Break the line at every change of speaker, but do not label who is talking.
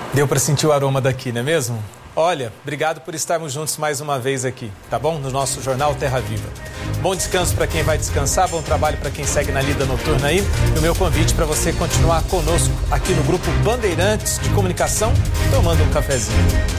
Deu para sentir o aroma daqui, não é mesmo? Olha, obrigado por estarmos juntos mais uma vez aqui, tá bom? No nosso Jornal Terra Viva. Bom descanso para quem vai descansar, bom trabalho para quem segue na lida noturna aí. E o meu convite para você continuar conosco aqui no Grupo Bandeirantes de Comunicação, tomando um cafezinho.